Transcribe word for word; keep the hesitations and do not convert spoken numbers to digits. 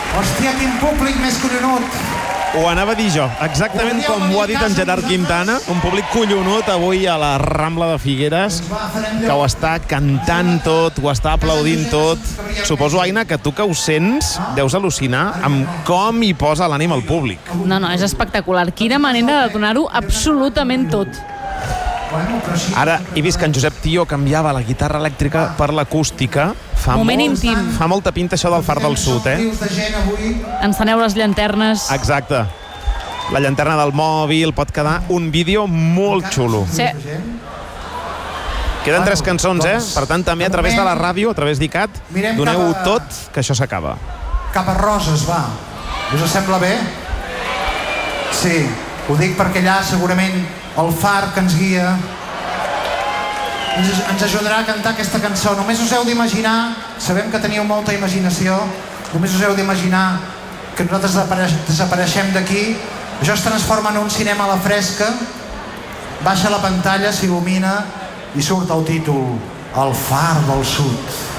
Hòstia, quin públic més collonut. Ho anava a dir jo, exactament com ho ha dit en Gerard Quintana, un públic collonut avui a la Rambla de Figueres, que ho està cantant tot, ho està aplaudint tot. Suposo, Aina, que tu que ho sents deus al·lucinar amb com hi posa l'ànima al públic. No, no, és espectacular. Quina manera de donar-ho absolutament tot. Ara he vist que en Josep Tió canviava la guitarra elèctrica per l'acústica. Fa Moment molt, íntim. Fa molta pinta això del Far del Sud, eh? Enceneu les llanternes. Exacte. La llanterna del mòbil, pot quedar un vídeo molt xulo. Sí. Queden tres cançons, eh? Per tant, també a través de la ràdio, a través d'I C A T, doneu-ho tot, que això s'acaba. Cap a Roses, va. Us sembla bé? Sí, ho dic perquè allà segurament el far que ens guia ens, ens ajudarà a cantar aquesta cançó. Només us heu d'imaginar, sabem que teniu molta imaginació, només us heu d'imaginar que nosaltres desapareix, desapareixem d'aquí, això es transforma en un cinema a la fresca, baixa la pantalla, s'il·lumina i surt el títol El Far del Sud.